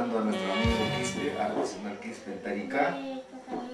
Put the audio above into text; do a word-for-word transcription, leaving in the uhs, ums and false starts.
saludando a nuestro amigo Quispe, artesanal Quispe en Taricá.